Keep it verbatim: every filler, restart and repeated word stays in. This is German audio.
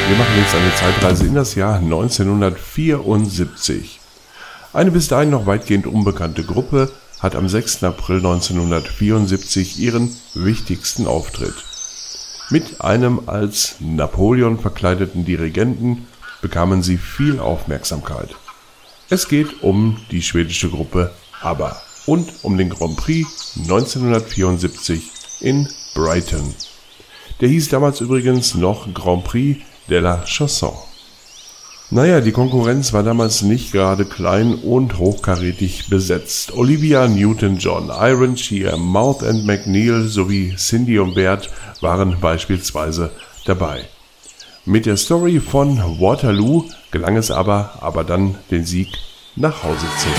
Wir machen jetzt eine Zeitreise in das Jahr neunzehnhundertvierundsiebzig. Eine bis dahin noch weitgehend unbekannte Gruppe hat am sechsten April neunzehnhundertvierundsiebzig ihren wichtigsten Auftritt. Mit einem als Napoleon verkleideten Dirigenten bekamen sie viel Aufmerksamkeit. Es geht um die schwedische Gruppe ABBA und um den Grand Prix neunzehnhundertvierundsiebzig in Brighton. Der hieß damals übrigens noch Grand Prix de la Chanson. Naja, die Konkurrenz war damals nicht gerade klein und hochkarätig besetzt. Olivia Newton-John, Iron Shear, Mouth and McNeil sowie Cindy und Bert waren beispielsweise dabei. Mit der Story von Waterloo gelang es aber, aber dann den Sieg nach Hause zu